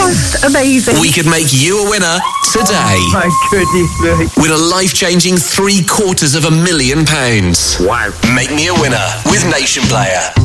Just amazing. We could make you a winner today. Oh, my goodness me. With a life-changing £750,000. Wow. Make me a winner with Nation Player.